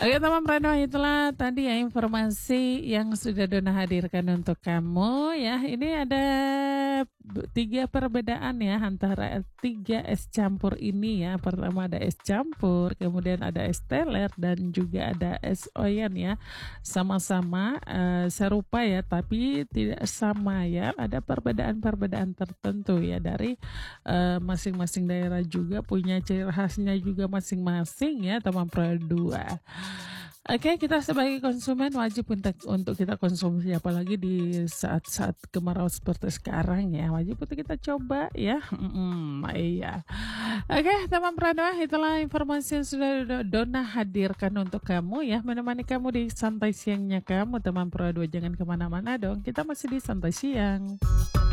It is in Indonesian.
Oke teman Reno, itulah tadi ya informasi yang sudah Dona hadirkan untuk kamu ya. Ini ada tiga perbedaan ya antara tiga es campur ini ya. Pertama ada es campur, kemudian ada es teler dan juga ada es oyen ya. Sama-sama serupa ya, tapi tidak sama ya. Ada perbedaan-perbedaan tertentu ya dari masing-masing daerah juga punya ciri khasnya juga masing-masing ya teman Pro 2. Oke, kita sebagai konsumen wajib untuk kita konsumsi apalagi di saat-saat kemarau seperti sekarang ya. Wajib untuk kita coba ya. Iya. Oke, teman Prado, itulah informasi yang sudah Dona hadirkan untuk kamu ya. Menemani kamu di santai siangnya kamu teman Prado. Jangan kemana-mana dong. Kita masih di santai siang.